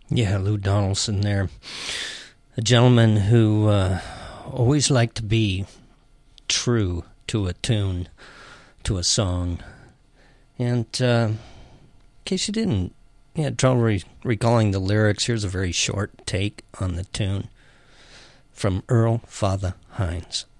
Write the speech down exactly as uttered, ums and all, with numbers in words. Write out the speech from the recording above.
Yeah, Lou Donaldson there. A gentleman who uh, always liked to be true to a tune, to a song. And uh, in case you didn't, you had trouble re- recalling the lyrics, here's a very short take on the tune from Earl Father Hines.